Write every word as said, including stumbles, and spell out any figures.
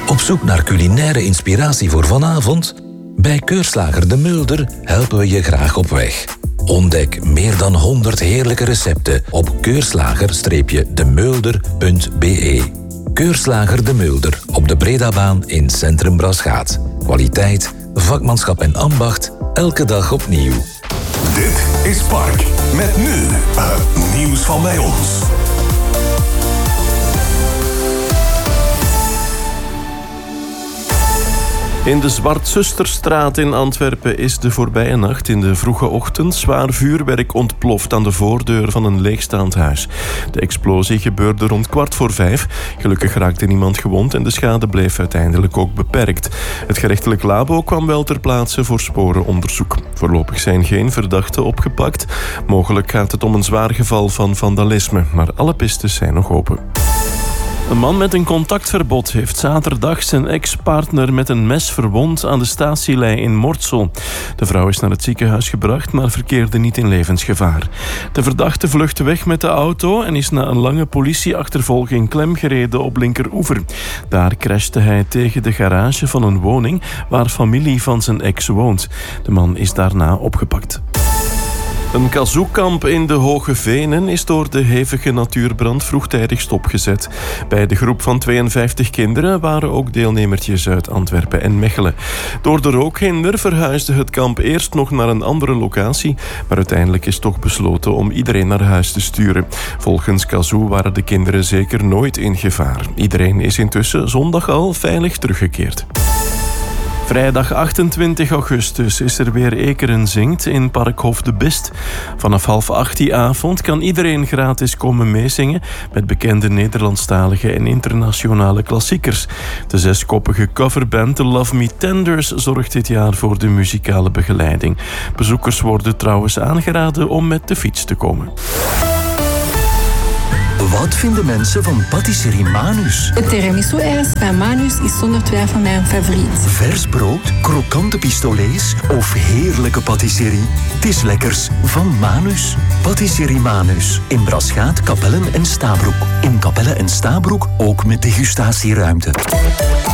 Op zoek naar culinaire inspiratie voor vanavond? Bij Keurslager De Mulder helpen we je graag op weg. Ontdek meer dan honderd heerlijke recepten op keurslager de mulder punt b e. Keurslager De Mulder op de Bredabaan in Centrum Braschaat. Kwaliteit, vakmanschap en ambacht, elke dag opnieuw. Dit is Spark, met nu het nieuws van bij ons. In de Zwartzusterstraat in Antwerpen is de voorbije nacht in de vroege ochtend zwaar vuurwerk ontploft aan de voordeur van een leegstaand huis. De explosie gebeurde rond kwart voor vijf. Gelukkig raakte niemand gewond en de schade bleef uiteindelijk ook beperkt. Het gerechtelijk labo kwam wel ter plaatse voor sporenonderzoek. Voorlopig zijn geen verdachten opgepakt. Mogelijk gaat het om een zwaar geval van vandalisme, maar alle pistes zijn nog open. Een man met een contactverbod heeft zaterdag zijn ex-partner met een mes verwond aan de statielei in Mortsel. De vrouw is naar het ziekenhuis gebracht, maar verkeerde niet in levensgevaar. De verdachte vluchtte weg met de auto en is na een lange politieachtervolging klemgereden op Linkeroever. Daar crashte hij tegen de garage van een woning waar familie van zijn ex woont. De man is daarna opgepakt. Een kazookamp in de Hoge Venen is door de hevige natuurbrand vroegtijdig stopgezet. Bij de groep van tweeënvijftig kinderen waren ook deelnemertjes uit Antwerpen en Mechelen. Door de rookhinder verhuisde het kamp eerst nog naar een andere locatie, maar uiteindelijk is toch besloten om iedereen naar huis te sturen. Volgens Kazoo waren de kinderen zeker nooit in gevaar. Iedereen is intussen zondag al veilig teruggekeerd. Vrijdag achtentwintig augustus is er weer Ekeren Zingt in Parkhof de Bist. Vanaf half acht die avond kan iedereen gratis komen meezingen met bekende Nederlandstalige en internationale klassiekers. De zeskoppige coverband The Love Me Tenders zorgt dit jaar voor de muzikale begeleiding. Bezoekers worden trouwens aangeraden om met de fiets te komen. Wat vinden mensen van patisserie Manus? Het tiramisu-ijs van Manus is zonder twijfel mijn favoriet. Vers brood, krokante pistolets of heerlijke patisserie? Het is lekkers van Manus. Patisserie Manus. In Braschaat, Kapellen en Stabroek. In Kapellen en Stabroek ook met degustatieruimte.